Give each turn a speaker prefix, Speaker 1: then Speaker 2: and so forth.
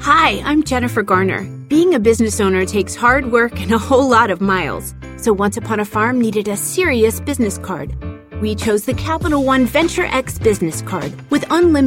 Speaker 1: Hi, I'm Jennifer Garner. Being a business owner takes hard work and a whole lot of miles. So Once Upon a Farm needed a serious business card. We chose the Capital One Venture X business card with unlimited